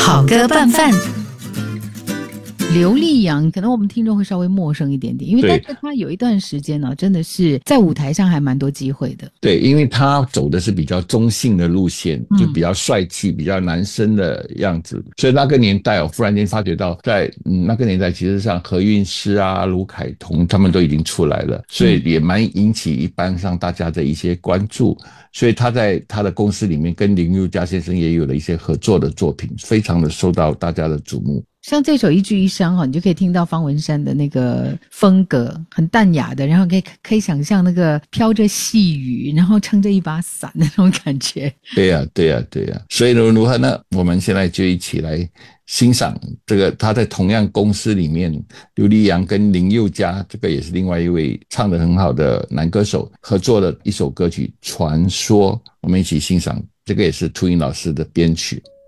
好歌拌饭。 刘力扬可能我们听众会稍微陌生一点点，因为但是他有一段时间呢，真的是在舞台上还蛮多机会的。 对，因为他走的是比较中性的路线，就比较帅气，比较男生的样子，所以那个年代忽然间发觉到在那个年代其实像何韵诗啊、卢凯彤他们都已经出来了，所以也蛮引起一般上大家的一些关注，所以他在他的公司里面跟林宥嘉先生也有了一些合作的作品，非常的受到大家的瞩目。 像这首一句一伤你就可以听到方文山的那个风格，很淡雅的，然后可以想象那个飘着细雨，然后撑着一把伞的那种感觉。 对呀，对呀，对呀。所以如何呢？我们现在就一起来欣赏这个他在同样公司里面，刘力扬跟林宥嘉，这个也是另外一位唱得很好的男歌手合作的一首歌曲《传说》，我们一起欣赏。这个也是秃鹰老师的编曲。